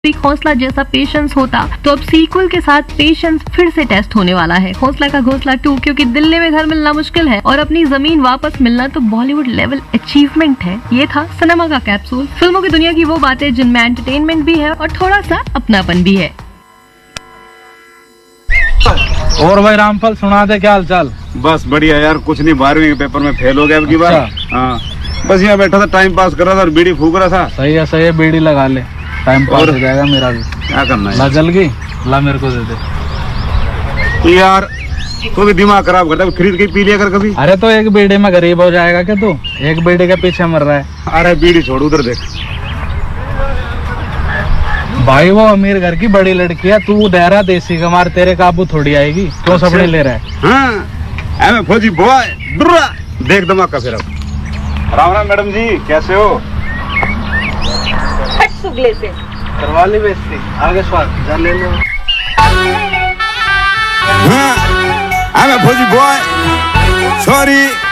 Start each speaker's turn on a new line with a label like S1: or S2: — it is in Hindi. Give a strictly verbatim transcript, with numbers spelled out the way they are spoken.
S1: भी हौसला जैसा पेशेंस होता तो अब सीक्वल के साथ पेशेंस फिर से टेस्ट होने वाला है। हौसला का घोंसला टू, क्योंकि दिल्ली में घर मिलना मुश्किल है और अपनी जमीन वापस मिलना तो बॉलीवुड लेवल अचीवमेंट है। ये था सिनेमा का कैप्सूल, फिल्मों की दुनिया की वो बातें जिनमें एंटरटेनमेंट भी है और थोड़ा सा अपनापन भी है।
S2: और भाई रामफल सुना दे, क्या हाल चाल?
S3: बस बढ़िया यार, कुछ नहीं, बारहवीं के पेपर में फेल हो गया अब की बार। हाँ, बस यहाँ बैठा था, टाइम पास कर रहा था और बीड़ी फूक रहा था।
S2: सही है सही है, बीड़ी लगा ले, टाइम पास हो जाएगा मेरा भी।
S3: क्या करना है?
S2: ला जल गई, ला मेरे को दे दे
S3: यार। तो भी दिमाग खराब करता है, खरीद के पी लिया कर कभी।
S2: अरे तो एक बीड़ी में गरीब हो जाएगा क्या तू? एक बीड़ी के पीछे मर रहा है।
S3: अरे बीड़ी छोड़, उधर देख
S2: भाई, वो अमीर घर की बड़ी लड़की है, तू देहरा देसी कमार, तेरे काबू थोड़ी आएगी। क्यों सपने ले रहा है?
S3: हाँ, फौजी बॉय, देख दिमाग का फिर। राम राम मैडम जी, कैसे हो?
S1: सुगले से
S2: करवा ली बेइज्जती, आगे स्वाद जा ले लो।
S3: हाँ, फौजी बॉय, सॉरी।